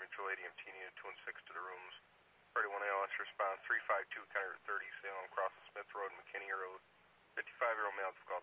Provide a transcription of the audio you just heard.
Central ADMT needed 2 and 6 to the rooms. Party 1 ALS response 352 County 30 Salem, cross Smith Road, McKinney Road. 55-year-old male call